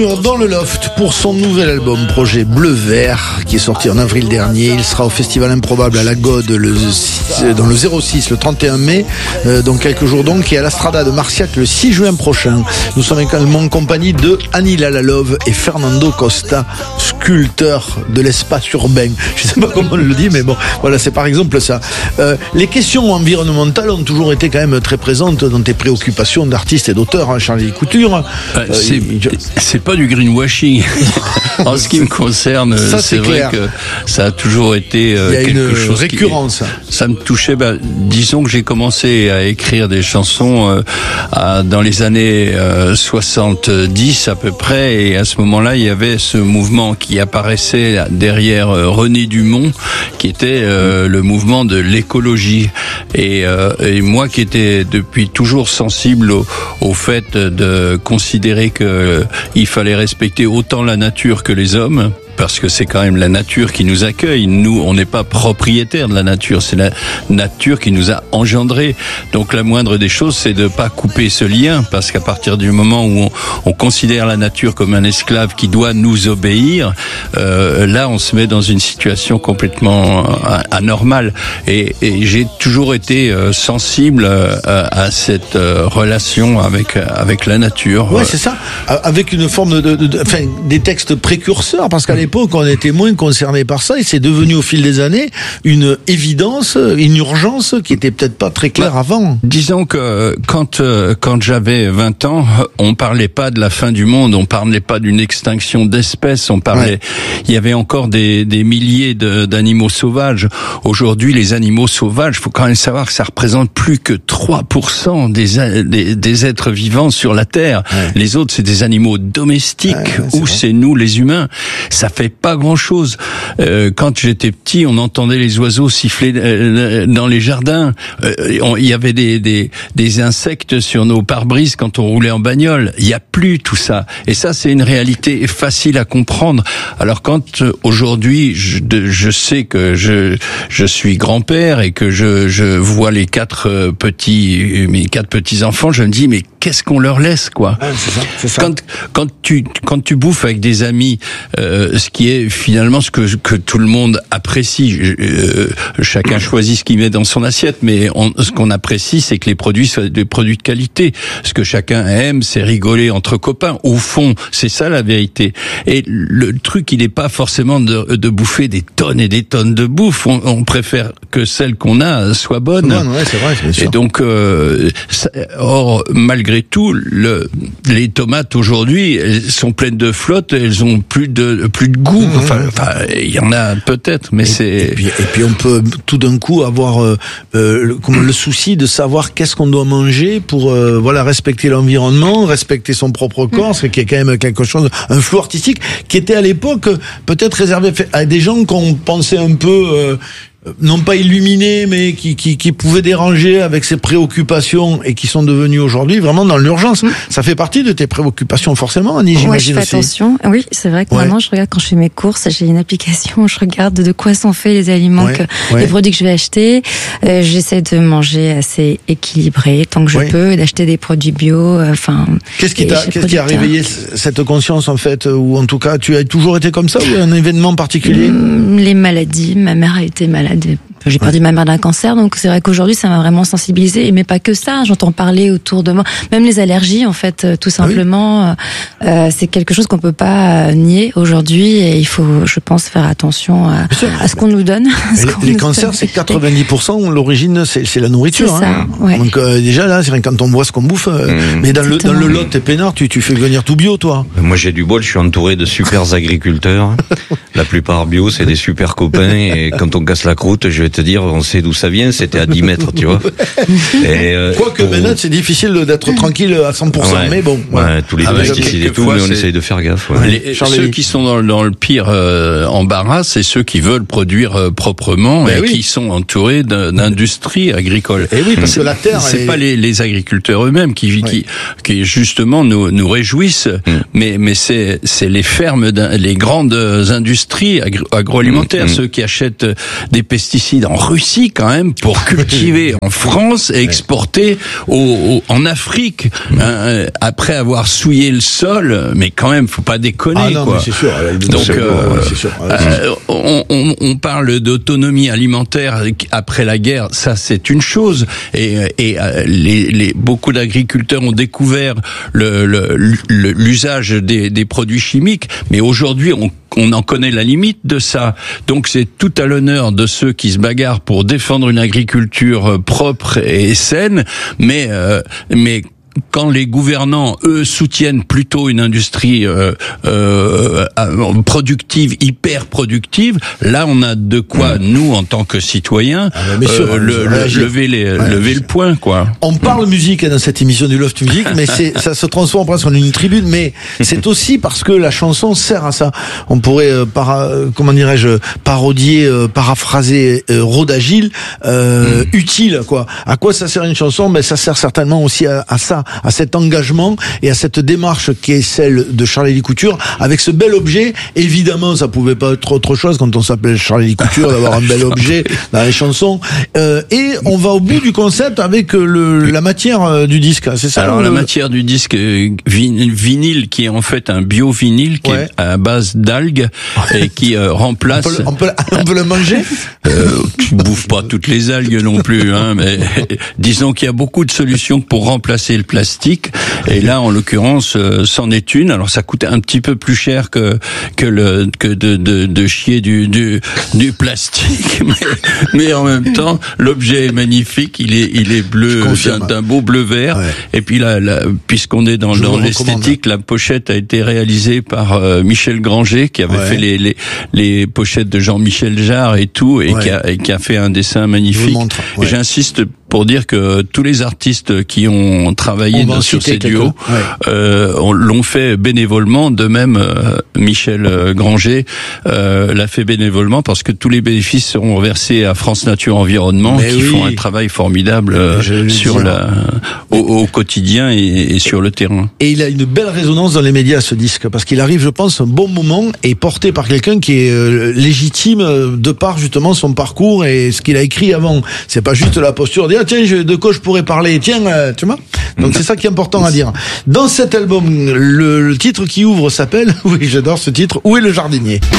Dans le Loft pour son nouvel album projet Bleu Vert qui est sorti en avril dernier. Il sera au Festival Improbable à la Gode dans le 06 le 31 mai, dans quelques jours donc, et à l'Astrada de Marciac le 6 juin prochain. Nous sommes également en compagnie de Annie Lalalove et Fernando Costa, sculpteur de l'espace urbain. Je sais pas comment on le dit, mais bon, voilà, c'est par exemple ça. Les questions environnementales ont toujours été quand même très présentes dans tes préoccupations d'artiste et d'auteur, hein, Charlie Couture. C'est pas du greenwashing. En ce qui me concerne, ça, c'est vrai clair. que ça a toujours été quelque chose récurrence. Ça me touchait. Disons que j'ai commencé à écrire des chansons dans les années 70 à peu près, et à ce moment-là, il y avait ce mouvement qui apparaissait derrière René Dumont, qui était le mouvement de l'écologie. Et moi, qui étais depuis toujours sensible au fait de considérer que il fallait respecter autant la nature que les hommes, parce que c'est quand même la nature qui nous accueille. Nous, on n'est pas propriétaires de la nature, c'est la nature qui nous a engendrés. Donc la moindre des choses, c'est de pas couper ce lien, parce qu'à partir du moment où on considère la nature comme un esclave qui doit nous obéir, là on se met dans une situation complètement anormale. Et j'ai toujours été sensible à cette relation avec la nature. Ouais, c'est ça. Avec une forme des textes précurseurs, parce qu'à l'époque, on était moins concerné par ça, et c'est devenu au fil des années une évidence, une urgence qui était peut-être pas très claire avant. Disons que quand j'avais 20 ans, on parlait pas de la fin du monde, on parlait pas d'une extinction d'espèces, il y avait encore des milliers d'animaux sauvages. Aujourd'hui, les animaux sauvages, faut quand même savoir que ça représente plus que 3% des êtres vivants sur la Terre. Ouais. Les autres, c'est des animaux domestiques, ou c'est nous les humains. Ça fait pas grand-chose. Quand j'étais petit, on entendait les oiseaux siffler dans les jardins. Il y avait des insectes sur nos pare-brises quand on roulait en bagnole. Il y a plus tout ça. Et ça, c'est une réalité facile à comprendre. Alors quand aujourd'hui, je sais que je suis grand-père et que je vois mes quatre petits enfants, je me dis mais qu'est-ce qu'on leur laisse, quoi. C'est ça. Quand tu bouffes avec des amis, ce qui est finalement ce que tout le monde apprécie. Chacun choisit ce qu'il met dans son assiette, mais ce qu'on apprécie, c'est que les produits soient des produits de qualité. Ce que chacun aime, c'est rigoler entre copains. Au fond, c'est ça la vérité. Et le truc, il n'est pas forcément de bouffer des tonnes et des tonnes de bouffe. On préfère que celle qu'on a soit bonne. Non, c'est vrai, c'est sûr. Et donc, or, malgré tout, les tomates aujourd'hui, elles sont pleines de flotte, elles ont plus de goût. Enfin, il y en a peut-être, mais et puis on peut tout d'un coup avoir le souci de savoir qu'est-ce qu'on doit manger pour respecter l'environnement, respecter son propre corps, ce qui est quand même quelque chose, un flou artistique qui était à l'époque peut-être réservé à des gens qu'on pensait un peu non pas illuminés, mais qui pouvaient déranger avec ses préoccupations et qui sont devenus aujourd'hui vraiment dans l'urgence. Ça fait partie de tes préoccupations forcément, Annie, j'imagine aussi. Je fais attention. Oui, c'est vrai que maintenant je regarde quand je fais mes courses, j'ai une application où je regarde de quoi sont faits les aliments, les produits que je vais acheter. J'essaie de manger assez équilibré tant que je peux, d'acheter des produits bio. Qu'est-ce qui a réveillé cette conscience en fait, ou en tout cas tu as toujours été comme ça, ou un événement particulier? Les maladies. Ma mère a été malade. J'ai perdu ma mère d'un cancer, donc c'est vrai qu'aujourd'hui ça m'a vraiment sensibilisée, mais pas que ça, j'entends parler autour de moi, même les allergies en fait, tout simplement, c'est quelque chose qu'on peut pas nier aujourd'hui, et il faut, je pense, faire attention à ce qu'on nous donne. Les cancers, c'est 90%, l'origine c'est la nourriture. C'est ça, ouais. Donc déjà là, c'est quand on voit ce qu'on bouffe, mais dans le Lot, t'es peinard, tu fais venir tout bio, toi. Moi j'ai du bol, je suis entouré de super agriculteurs, la plupart bio, c'est des super copains, et quand on casse la croûte, je vais te dire, on sait d'où ça vient, c'était à 10 mètres, tu vois. Quoique maintenant, c'est difficile d'être tranquille à 100%, mais bon. Tous les pesticides et tout, mais on essaye de faire gaffe. Ceux qui sont dans le pire embarras, c'est ceux qui veulent produire proprement qui sont entourés d'industries agricoles. Et oui, parce que la terre, c'est pas les agriculteurs eux-mêmes qui justement nous réjouissent, mais c'est les fermes, les grandes industries agroalimentaires, ceux qui achètent des pesticides pesticides en Russie quand même pour cultiver en France et exporter en Afrique, après avoir souillé le sol. Mais quand même, faut pas déconner, non, quoi. Mais c'est sûr. Donc, c'est sûr. on parle d'autonomie alimentaire après la guerre, ça c'est une chose. Et beaucoup d'agriculteurs ont découvert l'usage des produits chimiques, mais aujourd'hui on en connaît la limite de ça. Donc c'est tout à l'honneur de ceux qui se bagarrent pour défendre une agriculture propre et saine, mais quand les gouvernants, eux, soutiennent plutôt une industrie productive, hyper productive, là, on a de quoi, nous, en tant que citoyens, lever le point, quoi. On parle musique dans cette émission du Loft Music, mais ça se transforme presque en une tribune, mais c'est aussi parce que la chanson sert à ça. On pourrait, parodier, paraphraser Rhoda Gil, utile, quoi. À quoi ça sert une chanson? Ben, ça sert certainement aussi à ça, à cet engagement et à cette démarche qui est celle de Charlie Couture, avec ce bel objet. Évidemment, ça pouvait pas être autre chose quand on s'appelle Charlie Couture, d'avoir un bel objet dans les chansons. Et on va au bout du concept avec la matière du disque, c'est ça? Alors la matière du disque vinyle, qui est en fait un bio-vinyle, qui est à base d'algues et qui remplace... On peut le manger? Tu bouffes pas toutes les algues non plus, hein, mais disons qu'il y a beaucoup de solutions pour remplacer le plastique, et là en l'occurrence c'en est une. Alors ça coûte un petit peu plus cher que de chier du plastique, mais en même temps l'objet est magnifique, il est bleu, d'un beau bleu vert, et puis là puisqu'on est dans l'esthétique, la pochette a été réalisée par Michel Granger, qui avait fait les pochettes de Jean-Michel Jarre et tout, et qui a fait un dessin magnifique. J'insiste pour dire que tous les artistes qui ont travaillé sur ces duos l'ont fait bénévolement. De même, Michel Granger l'a fait bénévolement, parce que tous les bénéfices seront versés à France Nature Environnement, font un travail formidable au quotidien et sur le terrain. Et il a une belle résonance dans les médias, ce disque, parce qu'il arrive, je pense, un bon moment, et porté par quelqu'un qui est légitime de par justement son parcours et ce qu'il a écrit avant. C'est pas juste la posture de tiens, de quoi je pourrais parler, tiens, tu vois. Donc c'est ça qui est important à dire. Dans cet album, le titre qui ouvre s'appelle, oui, j'adore ce titre, Où est le jardinier?